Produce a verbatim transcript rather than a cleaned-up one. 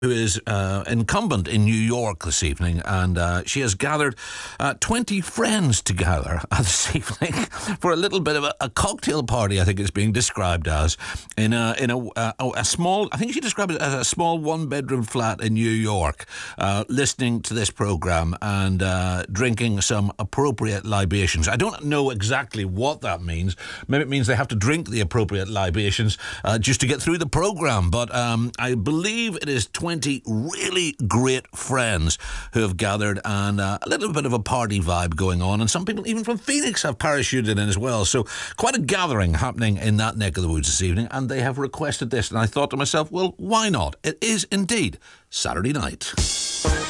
who is uh, incumbent in New York this evening, and uh, she has gathered uh, twenty friends together this evening for a little bit of a, a cocktail party, I think it's being described as, in a in a, a, a small, I think she described it as a small one-bedroom flat in New York, uh, listening to this programme and uh, drinking some appropriate libations. I don't know exactly what that means. Maybe it means they have to drink the appropriate libations uh, just to get through the programme, but um, I believe it is twenty really great friends who have gathered, and uh, a little bit of a party vibe going on, and some people even from Phoenix have parachuted in as well, so quite a gathering happening in that neck of the woods this evening, and they have requested this, and I thought to myself, well, why not? It is indeed Saturday night.